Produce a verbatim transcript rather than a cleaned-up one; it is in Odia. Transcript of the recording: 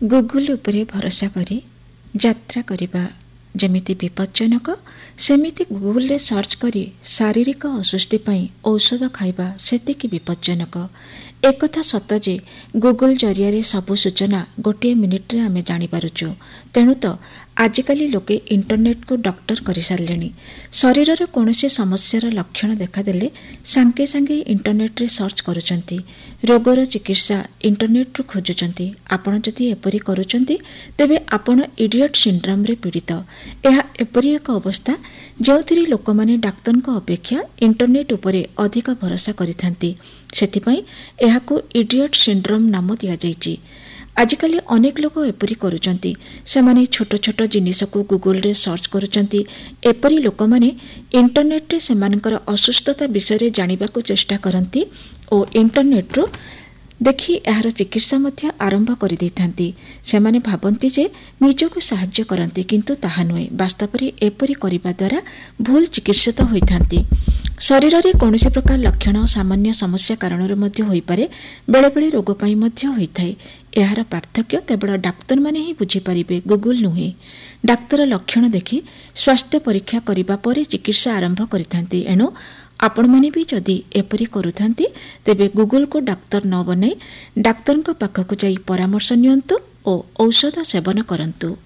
ଗୁଗଲ ଉପରେ ଭରସା କରି ଯାତ୍ରା କରିବା ଯେମିତି ବିପଜ୍ଜନକ, ସେମିତି ଗୁଗଲରେ ସର୍ଚ୍ଚ କରି ଶାରୀରିକ ଅସୁସ୍ଥି ପାଇଁ ଔଷଧ ଖାଇବା ସେତିକି ବିପଜ୍ଜନକ। ଏକଥା ସତ ଯେ ଗୁଗଲ ଜରିଆରେ ସବୁ ସୂଚନା ଗୋଟିଏ ମିନିଟ୍ରେ ଆମେ ଜାଣିପାରୁଛୁ। ତେଣୁ ତ ଆଜିକାଲି ଲୋକେ ଇଣ୍ଟରନେଟ୍କୁ ଡକ୍ଟର କରିସାରିଲେଣି। ଶରୀରର କୌଣସି ସମସ୍ୟାର ଲକ୍ଷଣ ଦେଖାଦେଲେ ସାଙ୍ଗେ ସାଙ୍ଗେ ଇଣ୍ଟରନେଟ୍ରେ ସର୍ଚ୍ଚ କରୁଛନ୍ତି, ରୋଗର ଚିକିତ୍ସା ଇଣ୍ଟରନେଟ୍ରୁ ଖୋଜୁଛନ୍ତି। ଆପଣ ଯଦି ଏପରି କରୁଛନ୍ତି ତେବେ ଆପଣ ଇଡିୟଟ୍ ସିଣ୍ଡ୍ରୋମରେ ପୀଡ଼ିତ। ଏହା ଏପରି ଏକ ଅବସ୍ଥା ଯେଉଁଥିରେ ଲୋକମାନେ ଡାକ୍ତରଙ୍କ ଅପେକ୍ଷା ଇଣ୍ଟରନେଟ୍ ଉପରେ ଅଧିକ ଭରସା କରିଥାନ୍ତି। ସେଥିପାଇଁ ଏହାକୁ ଇଡିୟଟ୍ ସିଣ୍ଡ୍ରୋମ୍ ନାମ ଦିଆଯାଇଛି। ଆଜିକାଲି ଅନେକ ଲୋକ ଏପରି କରୁଛନ୍ତି। ସେମାନେ ଛୋଟ ଛୋଟ ଜିନିଷକୁ ଗୁଗଲରେ ସର୍ଚ୍ଚ କରୁଛନ୍ତି। ଏପରି ଲୋକମାନେ ଇଣ୍ଟରନେଟ୍ରେ ସେମାନଙ୍କର ଅସୁସ୍ଥତା ବିଷୟରେ ଜାଣିବାକୁ ଚେଷ୍ଟା କରନ୍ତି ଓ ଇଣ୍ଟରନେଟ୍ରୁ ଦେଖି ଏହାର ଚିକିତ୍ସା ମଧ୍ୟ ଆରମ୍ଭ କରିଦେଇଥାନ୍ତି। ସେମାନେ ଭାବନ୍ତି ଯେ ନିଜକୁ ସାହାଯ୍ୟ କରନ୍ତି, କିନ୍ତୁ ତାହା ନୁହେଁ। ବାସ୍ତବରେ ଏପରି କରିବା ଦ୍ୱାରା ଭୁଲ ଚିକିତ୍ସିତ ହୋଇଥାନ୍ତି। ଶରୀରରେ କୌଣସି ପ୍ରକାର ଲକ୍ଷଣ ସାମାନ୍ୟ ସମସ୍ୟା କାରଣରୁ ମଧ୍ୟ ହୋଇପାରେ, ବେଳେବେଳେ ରୋଗ ପାଇଁ ମଧ୍ୟ ହୋଇଥାଏ। ଏହାର ପାର୍ଥକ୍ୟ କେବଳ ଡାକ୍ତରମାନେ ହିଁ ବୁଝିପାରିବେ, ଗୁଗଲ ନୁହେଁ। ଡାକ୍ତର ଲକ୍ଷଣ ଦେଖି ସ୍ୱାସ୍ଥ୍ୟ ପରୀକ୍ଷା କରିବା ପରେ ଚିକିତ୍ସା ଆରମ୍ଭ କରିଥାନ୍ତି। ଏଣୁ ଆପଣମାନେ ବି ଯଦି ଏପରି କରୁଥାନ୍ତି ତେବେ ଗୁଗଲକୁ ଡାକ୍ତର ନ ବନାଇ ଡାକ୍ତରଙ୍କ ପାଖକୁ ଯାଇ ପରାମର୍ଶ ନିଅନ୍ତୁ ଓ ଔଷଧ ସେବନ କରନ୍ତୁ।